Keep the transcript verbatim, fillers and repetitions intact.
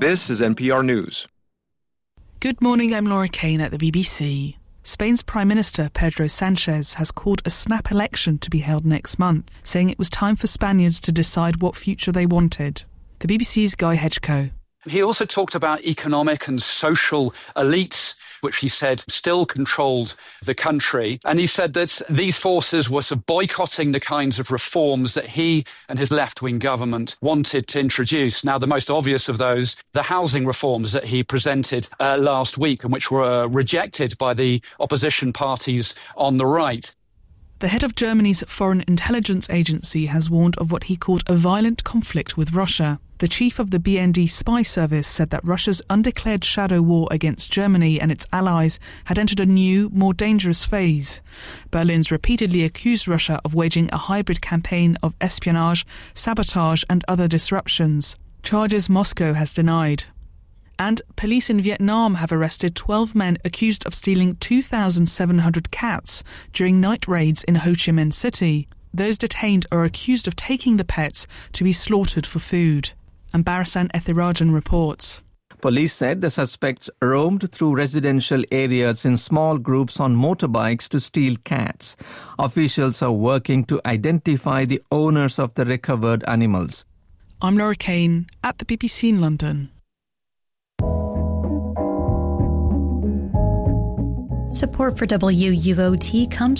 This is N P R News. Good morning, I'm Laura Kane at the B B C. Spain's Prime Minister Pedro Sanchez has called a snap election to be held next month, saying it was time for Spaniards to decide what future they wanted. The B B C's Guy Hedgecoe. He also talked about economic and social elites, which he said still controlled the country. And he said that these forces were sort of boycotting the kinds of reforms that he and his left-wing government wanted to introduce. Now, the most obvious of those, the housing reforms that he presented uh, last week and which were uh, rejected by the opposition parties on the right. The head of Germany's Foreign Intelligence Agency has warned of what he called a violent conflict with Russia. The chief of the B N D spy service said that Russia's undeclared shadow war against Germany and its allies had entered a new, more dangerous phase. Berlin's repeatedly accused Russia of waging a hybrid campaign of espionage, sabotage and other disruptions, charges Moscow has denied. And police in Vietnam have arrested twelve men accused of stealing two thousand seven hundred cats during night raids in Ho Chi Minh City. Those detained are accused of taking the pets to be slaughtered for food. And Barasan Ethirajan reports. Police said the suspects roamed through residential areas in small groups on motorbikes to steal cats. Officials are working to identify the owners of the recovered animals. I'm Laura Kane at the B B C in London. Support for W U O T comes